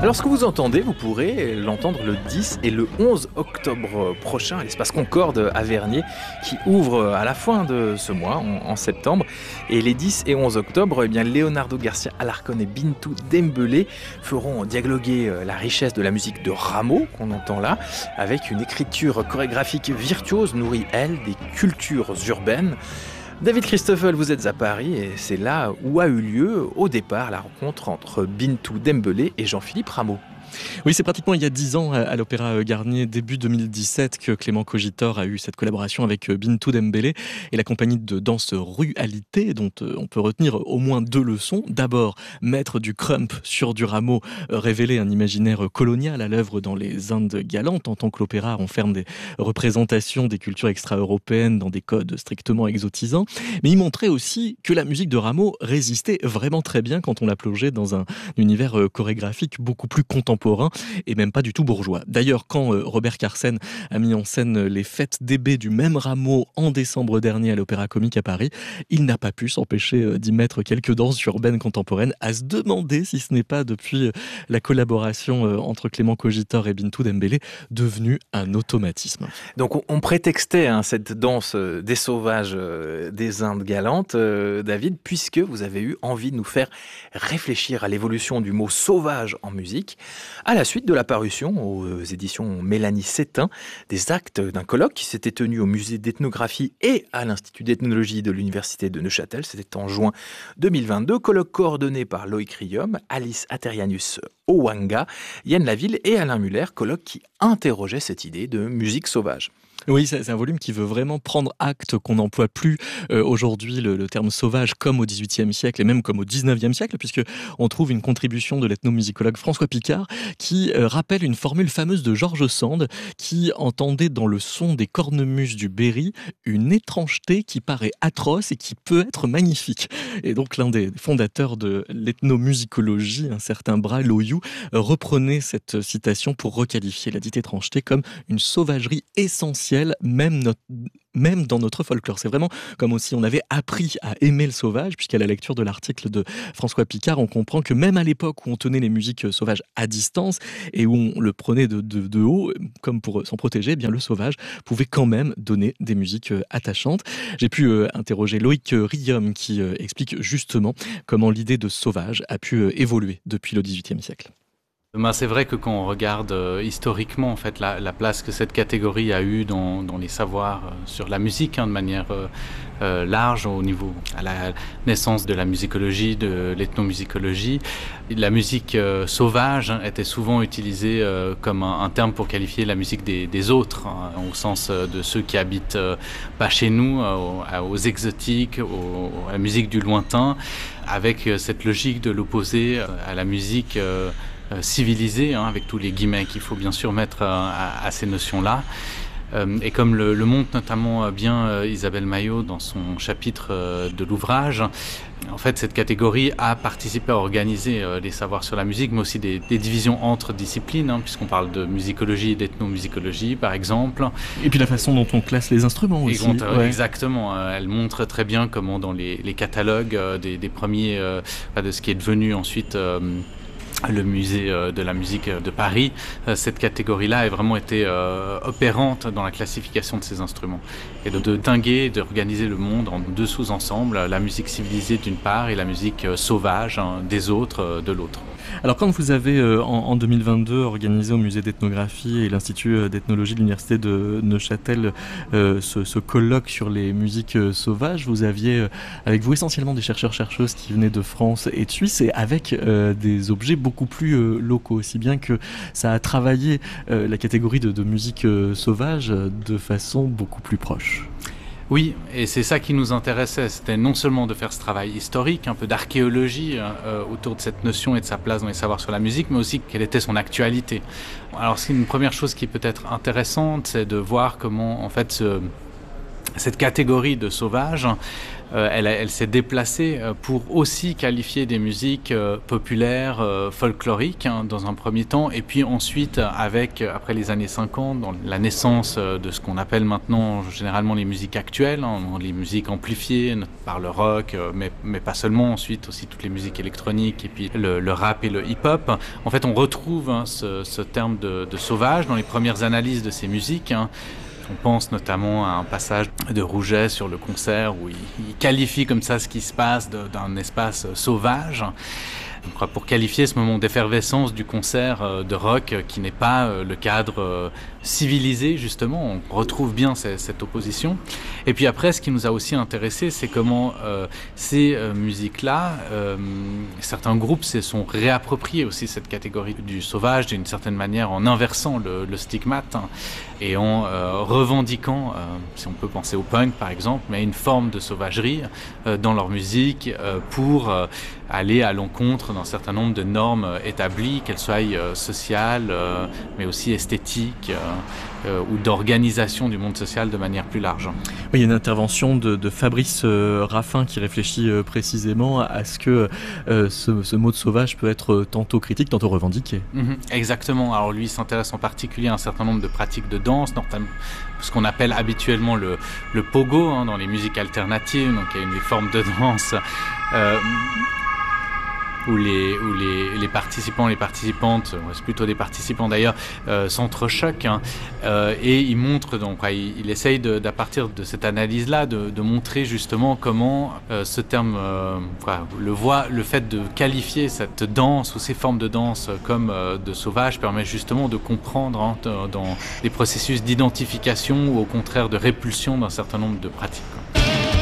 Alors ce que vous entendez, vous pourrez l'entendre le 10 et le 11 octobre prochain à l'espace Concorde à Vernier qui ouvre à la fin de ce mois, en septembre. Et les 10 et 11 octobre, Leonardo Garcia Alarcón et Bintou Dembélé feront dialoguer la richesse de la musique de Rameau, qu'on entend là, avec une écriture chorégraphique virtuose nourrie, elle, des cultures urbaines. David Christoffel, vous êtes à Paris et c'est là où a eu lieu au départ la rencontre entre Bintou Dembélé et Jean-Philippe Rameau. Oui, c'est pratiquement il y a 10 ans à l'Opéra Garnier, début 2017, que Clément Cogitor a eu cette collaboration avec Bintou Dembélé et la compagnie de danse Rualité, dont on peut retenir au moins 2 leçons. D'abord, mettre du crump sur du rameau, révéler un imaginaire colonial à l'œuvre dans les Indes galantes, en tant que l'opéra renferme des représentations des cultures extra-européennes dans des codes strictement exotisants. Mais il montrait aussi que la musique de Rameau résistait vraiment très bien quand on la plongeait dans un univers chorégraphique beaucoup plus contemporain et même pas du tout bourgeois. D'ailleurs, quand Robert Carsen a mis en scène les fêtes d'ébé du même Rameau en décembre dernier à l'Opéra Comique à Paris, il n'a pas pu s'empêcher d'y mettre quelques danses urbaines contemporaines, à se demander si ce n'est pas depuis la collaboration entre Clément Cogitor et Bintou Dembélé devenu un automatisme. Donc on prétextait cette danse des sauvages des Indes galantes, David, puisque vous avez eu envie de nous faire réfléchir à l'évolution du mot sauvage en musique, à la suite de la parution aux éditions Mélanie Sétain des actes d'un colloque qui s'était tenu au musée d'ethnographie et à l'Institut d'ethnologie de l'université de Neuchâtel. C'était en juin 2022, colloque coordonné par Loïc Riom, Alice Aterianus Owanga, Yann Laville et Alain Muller, colloque qui interrogeait cette idée de musique sauvage. Oui, c'est un volume qui veut vraiment prendre acte qu'on n'emploie plus aujourd'hui le terme sauvage comme au XVIIIe siècle et même comme au XIXe siècle, puisque on trouve une contribution de l'ethnomusicologue François Picard qui rappelle une formule fameuse de George Sand qui entendait dans le son des cornemuses du Berry une étrangeté qui paraît atroce et qui peut être magnifique. Et donc l'un des fondateurs de l'ethnomusicologie, un certain Bras Loyou, reprenait cette citation pour requalifier la dite étrangeté comme une sauvagerie essentielle même dans notre folklore. C'est vraiment comme si on avait appris à aimer le sauvage, puisqu'à la lecture de l'article de François Picard, on comprend que même à l'époque où on tenait les musiques sauvages à distance et où on le prenait de haut, comme pour s'en protéger, eh bien le sauvage pouvait quand même donner des musiques attachantes. J'ai pu interroger Loïc Riom qui explique justement comment l'idée de sauvage a pu évoluer depuis le XVIIIe siècle. C'est vrai que quand on regarde historiquement en fait, la place que cette catégorie a eue dans les savoirs sur la musique de manière large au niveau à la naissance de la musicologie, de l'ethnomusicologie, la musique sauvage était souvent utilisée comme un terme pour qualifier la musique des autres, au sens de ceux qui habitent pas chez nous, aux exotiques, à la musique du lointain, avec cette logique de l'opposer à la musique civilisée, avec tous les guillemets qu'il faut bien sûr mettre à ces notions-là. Et comme le montre notamment bien Isabelle Maillot dans son chapitre de l'ouvrage, en fait cette catégorie a participé à organiser les savoirs sur la musique, mais aussi des divisions entre disciplines, puisqu'on parle de musicologie et d'ethnomusicologie par exemple. Et puis la façon dont on classe les instruments aussi. Exactement, elle montre très bien comment dans les catalogues des premiers, de ce qui est devenu ensuite le musée de la musique de Paris, cette catégorie-là a vraiment été opérante dans la classification de ces instruments. Et de dinguer, d'organiser le monde en 2 sous-ensembles, la musique civilisée d'une part et la musique sauvage des autres de l'autre. Alors quand vous avez en 2022 organisé au musée d'ethnographie et l'Institut d'ethnologie de l'université de Neuchâtel ce colloque sur les musiques sauvages, vous aviez avec vous essentiellement des chercheurs-chercheuses qui venaient de France et de Suisse et avec des objets beaucoup plus locaux, si bien que ça a travaillé la catégorie de musique sauvage de façon beaucoup plus proche. Oui, et c'est ça qui nous intéressait, c'était non seulement de faire ce travail historique, un peu d'archéologie autour de cette notion et de sa place dans les savoirs sur la musique, mais aussi quelle était son actualité. Alors c'est une première chose qui est peut-être intéressante, c'est de voir comment en fait cette catégorie de sauvage, elle s'est déplacée pour aussi qualifier des musiques populaires, folkloriques dans un premier temps, et puis ensuite, après les années 50, dans la naissance de ce qu'on appelle maintenant généralement les musiques actuelles, les musiques amplifiées par le rock, mais pas seulement, ensuite aussi toutes les musiques électroniques, et puis le rap et le hip-hop. En fait, on retrouve ce terme de sauvage dans les premières analyses de ces musiques. On pense notamment à un passage de Rouget sur le concert où il qualifie comme ça ce qui se passe d'un espace sauvage. Donc, pour qualifier ce moment d'effervescence du concert de rock qui n'est pas le cadre civilisé, justement, on retrouve bien cette opposition. Et puis après, ce qui nous a aussi intéressé, c'est comment ces musiques-là, certains groupes se sont réappropriés aussi cette catégorie du sauvage d'une certaine manière en inversant le stigmate et en revendiquant, si on peut penser au punk par exemple, mais une forme de sauvagerie dans leur musique pour aller à l'encontre d'un certain nombre de normes établies, qu'elles soient sociales, mais aussi esthétiques ou d'organisation du monde social de manière plus large. Oui, il y a une intervention de Fabrice Raffin qui réfléchit précisément à ce que ce mot de sauvage peut être tantôt critique, tantôt revendiqué. Exactement. Alors lui s'intéresse en particulier à un certain nombre de pratiques de danse, notamment ce qu'on appelle habituellement le pogo dans les musiques alternatives, donc il y a une forme de danse où les participants, les participantes, c'est plutôt des participants d'ailleurs, s'entrechoquent et il montre donc, il essaye à partir de cette analyse-là de montrer justement comment ce terme, le fait de qualifier cette danse ou ces formes de danse comme de sauvage permet justement de comprendre dans des processus d'identification ou au contraire de répulsion d'un certain nombre de pratiques.